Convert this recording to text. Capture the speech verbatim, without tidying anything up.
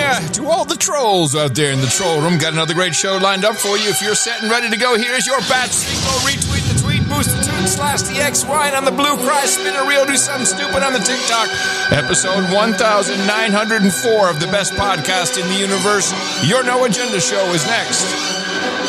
yeah, to all the trolls out there in the troll room, got another great show lined up for you. If you're set and ready to go, here's your batch. Go retweet the tweet, boost the tweet, slash the X, wine on the blue, cry, spin a reel, do something stupid on the TikTok. Episode nineteen oh four of the best podcast in the universe. Your No Agenda Show is next.